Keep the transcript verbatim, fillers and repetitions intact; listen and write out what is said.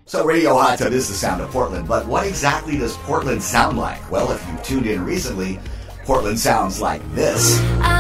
So Radio Hot Tub is the sound of Portland, but what exactly does Portland sound like? Well, if you tuned in recently, Portland sounds like this.